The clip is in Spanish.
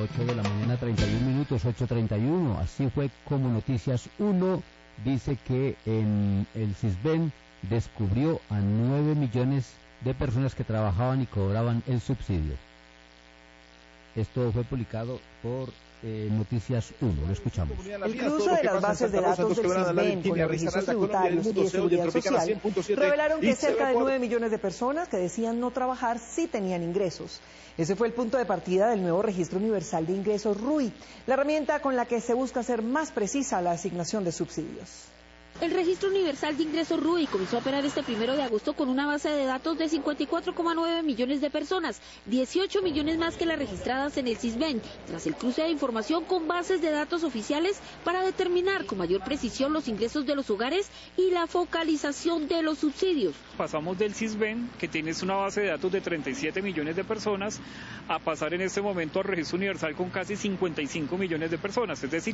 8 de la mañana, 31 minutos, 8:31. Así fue como Noticias 1 dice que en el Sisbén descubrió a 9 millones de personas que trabajaban y cobraban el subsidio. Esto fue publicado por Noticias 1, lo escuchamos. El cruce de las bases de datos del Sisbén con los registros tributarios y de seguridad social revelaron que cerca de 9 millones de personas que decían no trabajar sí tenían ingresos. Ese fue el punto de partida del nuevo Registro Universal de Ingresos RUI, la herramienta con la que se busca hacer más precisa la asignación de subsidios. El Registro Universal de Ingresos RUI comenzó a operar este 1 de agosto con una base de datos de 54,9 millones de personas, 18 millones más que las registradas en el Sisbén, tras el cruce de información con bases de datos oficiales para determinar con mayor precisión los ingresos de los hogares y la focalización de los subsidios. Pasamos del Sisbén, que tienes una base de datos de 37 millones de personas, a pasar en este momento al Registro Universal con casi 55 millones de personas, es decir,